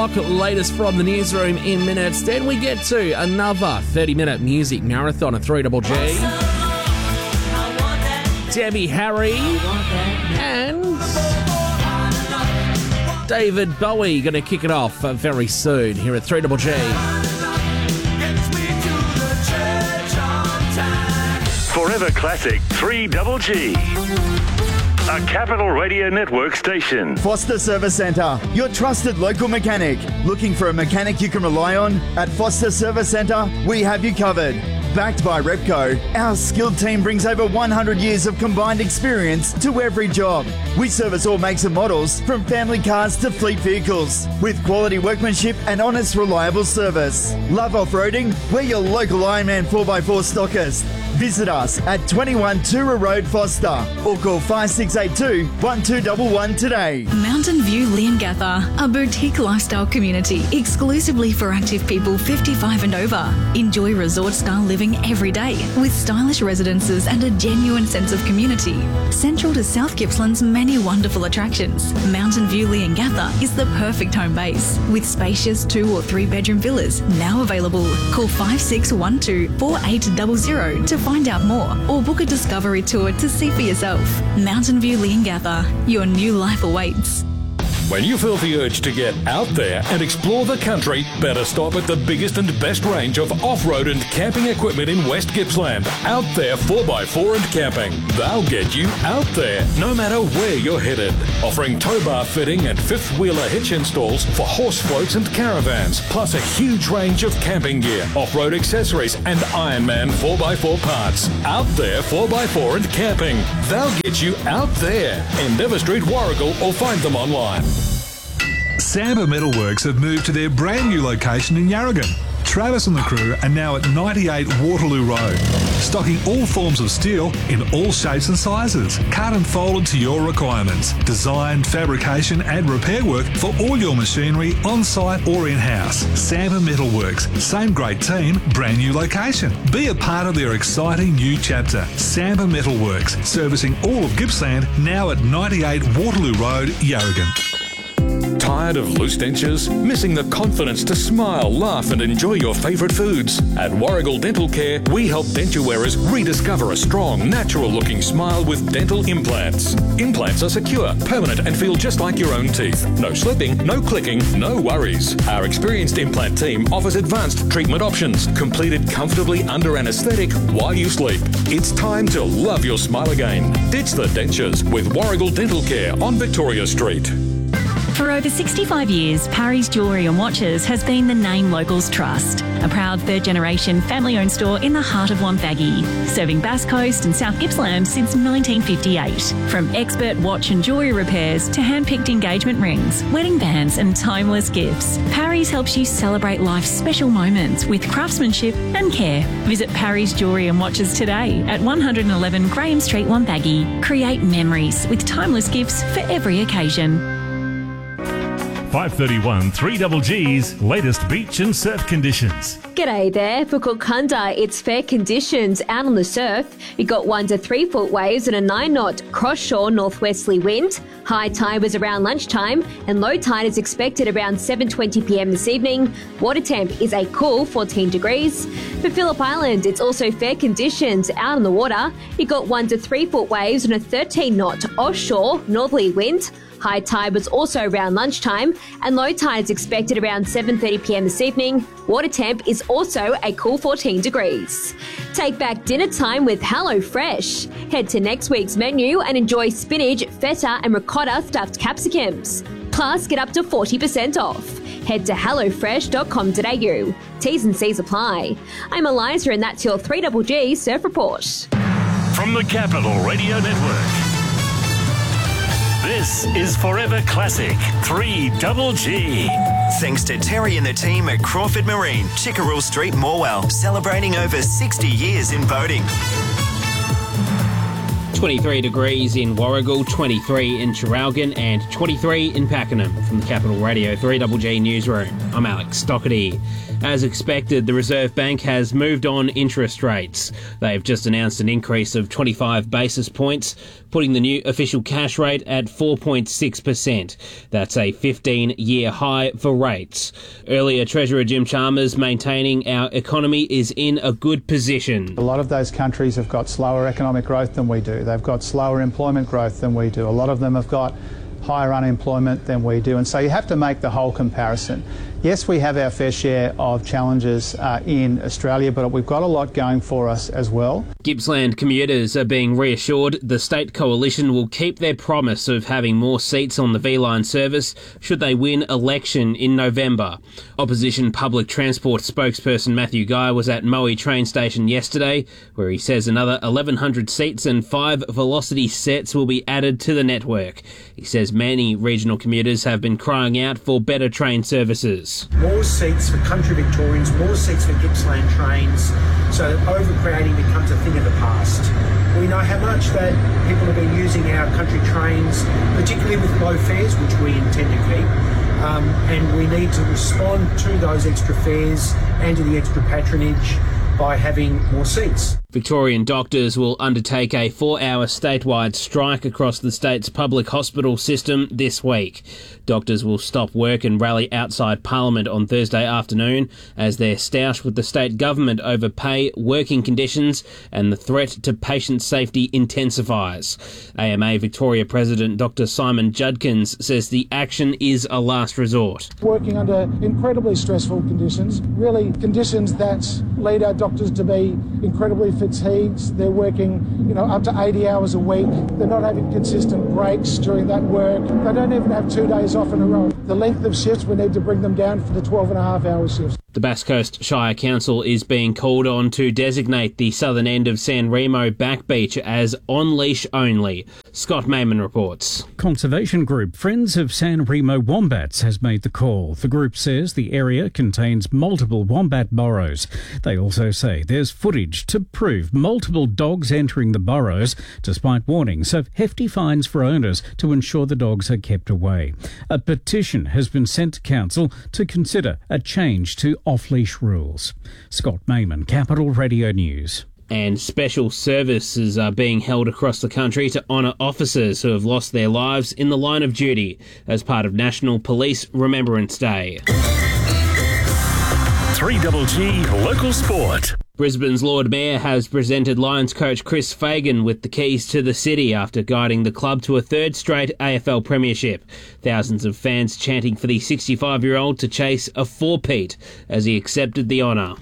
Latest from the newsroom in minutes. Then we get to another 30-minute music marathon at 3GG. Debbie Harry and David Bowie going to kick it off very soon here at 3GG. Forever Classic 3GG. A Capital Radio Network station. Foster Service Centre, your trusted local mechanic. Looking for a mechanic you can rely on? At Foster Service Centre, we have you covered. Backed by Repco, our skilled team brings over 100 years of combined experience to every job. We service all makes and models, from family cars to fleet vehicles, with quality workmanship and honest, reliable service. Love off-roading? We're your local Ironman 4x4 stockist. Visit us at 21 Tura Road, Foster, or call 5682 1211 today. Mountain View Leongatha, a boutique lifestyle community exclusively for active people 55 and over. Enjoy resort-style living every day with stylish residences and a genuine sense of community. Central to South Gippsland's many wonderful attractions, Mountain View Leongatha is the perfect home base with spacious 2 or 3 bedroom villas now available. Call 5612 4800 to find out more or book a discovery tour to see for yourself. Mountain View Leongatha, your new life awaits. When you feel the urge to get out there and explore the country, better stop at the biggest and best range of off-road and camping equipment in West Gippsland. Out There 4x4 and Camping. They'll get you out there, no matter where you're headed. Offering tow bar fitting and fifth-wheeler hitch installs for horse floats and caravans, plus a huge range of camping gear, off-road accessories and Ironman 4x4 parts. Out There 4x4 and Camping. They'll get you out there. Endeavour Street, Warragul, or find them online. Samba Metalworks have moved to their brand new location in Yarragon. Travis and the crew are now at 98 Waterloo Road, stocking all forms of steel in all shapes and sizes, cut and folded to your requirements. Design, fabrication and repair work for all your machinery on-site or in-house. Samba Metalworks, same great team, brand new location. Be a part of their exciting new chapter. Samba Metalworks, servicing all of Gippsland, now at 98 Waterloo Road, Yarragon. Tired of loose dentures? Missing the confidence to smile, laugh and enjoy your favourite foods? At Warragul Dental Care, we help denture wearers rediscover a strong, natural-looking smile with dental implants. Implants are secure, permanent and feel just like your own teeth. No slipping, no clicking, no worries. Our experienced implant team offers advanced treatment options, completed comfortably under anaesthetic while you sleep. It's time to love your smile again. Ditch the dentures with Warragul Dental Care on Victoria Street. For over 65 years, Parry's Jewellery and Watches has been the name locals trust. A proud third-generation family-owned store in the heart of Wonthaggi, serving Bass Coast and South Gippsland since 1958. From expert watch and jewellery repairs to hand-picked engagement rings, wedding bands and timeless gifts, Parry's helps you celebrate life's special moments with craftsmanship and care. Visit Parry's Jewellery and Watches today at 111 Graham Street, Wonthaggi. Create memories with timeless gifts for every occasion. 5:31 3GG's latest beach and surf conditions. G'day there. For Kokunda, it's fair conditions out on the surf. You got 1 to 3 foot waves and a 9-knot cross-shore northwesterly wind. High tide was around lunchtime and low tide is expected around 7:20 p.m. this evening. Water temp is a cool 14 degrees. For Phillip Island, it's also fair conditions out on the water. You got 1 to 3 foot waves and a 13-knot offshore northerly wind. High tide was also around lunchtime and low tide is expected around 7:30 p.m. this evening. Water temp is also a cool 14 degrees. Take back dinner time with HelloFresh. Head to next week's menu and enjoy spinach, feta and ricotta stuffed capsicums. Plus, get up to 40% off. Head to hellofresh.com.au. T's and C's apply. I'm Eliza and that's your 3GG Surf Report. From the Capital Radio Network, this is Forever Classic 3GG. Thanks to Terry and the team at Crawford Marine, Chickerell Street, Morwell, celebrating over 60 years in boating. 23 degrees in Warragul, 23 in Traralgon and 23 in Pakenham. From the Capital Radio 3GG Newsroom, I'm Alex Stockerty. As expected, the Reserve Bank has moved on interest rates. They've just announced an increase of 25 basis points, putting the new official cash rate at 4.6%. That's a 15-year high for rates. Earlier, Treasurer Jim Chalmers maintaining our economy is in a good position. A lot of those countries have got slower economic growth than we do. They've got slower employment growth than we do. A lot of them have got higher unemployment than we do. And so you have to make the whole comparison. Yes, we have our fair share of challenges in Australia, but we've got a lot going for us as well. Gippsland commuters are being reassured the state coalition will keep their promise of having more seats on the V-Line service should they win election in November. Opposition public transport spokesperson Matthew Guy was at Moe train station yesterday, where he says another 1,100 seats and 5 Velocity sets will be added to the network. He says many regional commuters have been crying out for better train services. More seats for country Victorians, more seats for Gippsland trains, so that overcrowding becomes a thing of the past. We know how much that people have been using our country trains, particularly with low fares, which we intend to keep, and we need to respond to those extra fares and to the extra patronage by having more seats. Victorian doctors will undertake a 4-hour statewide strike across the state's public hospital system this week. Doctors will stop work and rally outside Parliament on Thursday afternoon as they're stoushed with the state government over pay, working conditions and the threat to patient safety intensifies. AMA Victoria President Dr Simon Judkins says the action is a last resort. Working under incredibly stressful conditions, really conditions that lead our doctors to be incredibly fatigued. They're working, up to 80 hours a week. They're not having consistent breaks during that work. They don't even have 2 days off in a row. The length of shifts, we need to bring them down for the 12.5-hour shifts. The Bass Coast Shire Council is being called on to designate the southern end of San Remo Back Beach as on leash only. Scott Mayman reports. Conservation group Friends of San Remo Wombats has made the call. The group says the area contains multiple wombat burrows. They also say there's footage to prove multiple dogs entering the burrows, despite warnings of hefty fines for owners to ensure the dogs are kept away. A petition has been sent to council to consider a change to off-leash rules. Scott Mayman, Capital Radio News. And special services are being held across the country to honour officers who have lost their lives in the line of duty as part of National Police Remembrance Day. 3GG Local Sport. Brisbane's Lord Mayor has presented Lions coach Chris Fagan with the keys to the city after guiding the club to a third straight AFL premiership. Thousands of fans chanting for the 65-year-old to chase a four-peat as he accepted the honour.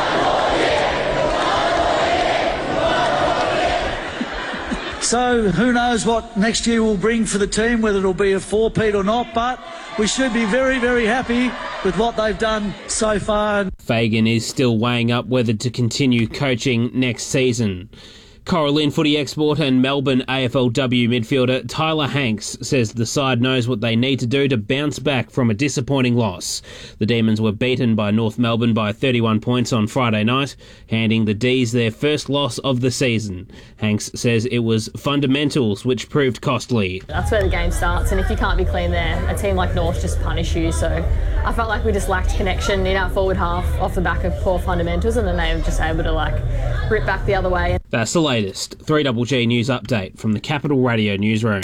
So who knows what next year will bring for the team, whether it'll be a four-peat or not, but we should be very, very happy with what they've done so far. Fagan is still weighing up whether to continue coaching next season. Coralline footy export and Melbourne AFLW midfielder Tyler Hanks says the side knows what they need to do to bounce back from a disappointing loss. The Demons were beaten by North Melbourne by 31 points on Friday night, handing the D's their first loss of the season. Hanks says it was fundamentals which proved costly. That's where the game starts, and if you can't be clean there, a team like North just punish you. So I felt like we just lacked connection in our forward half off the back of poor fundamentals, and then they were just able to rip back the other way. That's the latest 3GG news update from the Capital Radio Newsroom.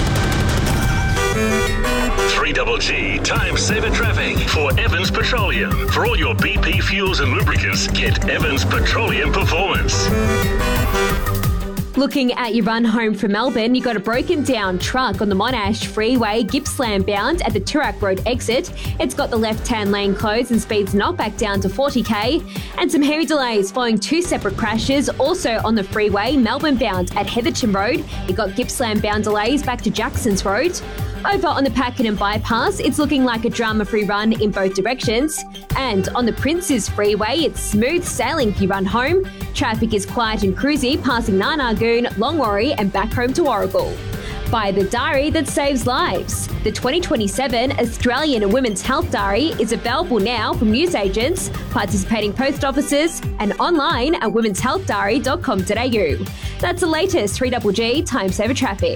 3GG Time Saver Traffic for Evans Petroleum. For all your BP fuels and lubricants, get Evans Petroleum Performance. Looking at your run home from Melbourne, you got a broken down truck on the Monash Freeway, Gippsland bound at the Toorak Road exit. It's got the left-hand lane closed and speeds not back down to 40k. And some heavy delays following two separate crashes also on the freeway, Melbourne bound at Heatherton Road. You got Gippsland bound delays back to Jacksons Road. Over on the Pakenham bypass, it's looking like a drama-free run in both directions. And on the Princes Freeway, it's smooth sailing if you run home. Traffic is quiet and cruisy, passing Nanagoon, Longwarry and back home to Warragul. Buy the diary that saves lives. The 2027 Australian Women's Health Diary is available now from newsagents, participating post offices, and online at womenshealthdiary.com.au. That's the latest 3GG Time Saver traffic.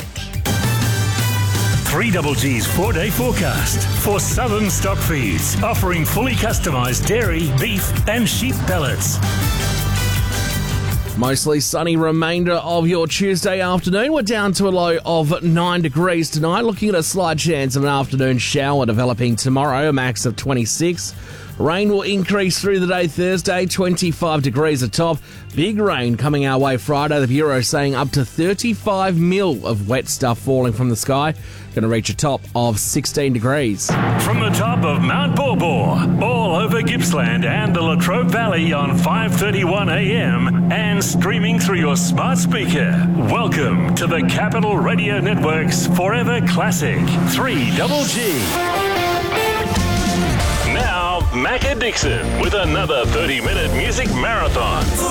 3GG's 4-day forecast for Southern Stock Feeds, offering fully customised dairy, beef and sheep pellets. Mostly sunny remainder of your Tuesday afternoon. We're down to a low of 9 degrees tonight. Looking at a slight chance of an afternoon shower developing tomorrow, a max of 26. Rain will increase through the day Thursday, 25 degrees atop. Big rain coming our way Friday. The Bureau saying up to 35 mil of wet stuff falling from the sky. Going to reach a top of 16 degrees. From the top of Mount Borbor, all over Gippsland and the Latrobe Valley on 5:31 a.m. and streaming through your smart speaker. Welcome to the Capital Radio Network's Forever Classic 3GG. Now, Macca Dixon with another 30-minute music marathon.